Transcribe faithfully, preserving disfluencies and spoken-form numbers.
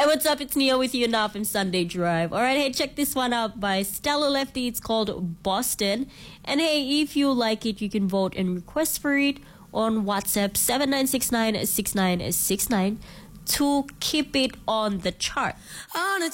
Hey, what's up? It's Nia with you now from Sunday Drive. Alright, hey, check this one out by Stella Lefty. It's called Boston. And hey, if you like it, you can vote and request for it on WhatsApp seven nine six nine six nine six nine to keep it on the chart. On a